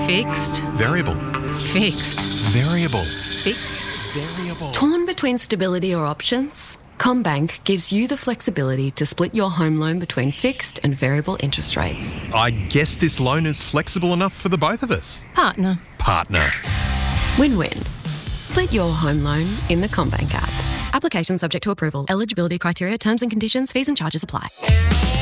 Fixed. Variable. Fixed. Variable. Fixed. Variable. Torn between stability or options? CommBank gives you the flexibility to split your home loan between fixed and variable interest rates. I guess this loan is flexible enough for the both of us. Partner. Win-win. Split your home loan in the CommBank app. Application subject to approval. Eligibility criteria, terms and conditions, fees and charges apply.